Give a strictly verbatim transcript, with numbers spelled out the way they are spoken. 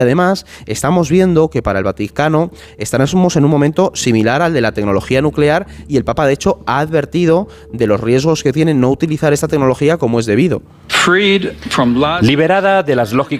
Además, estamos viendo que para el Vaticano estamos en un momento similar al de la tecnología nuclear y el Papa, de hecho, ha advertido de los riesgos que tiene no utilizar esta tecnología como es debido. Liberada de las lógicas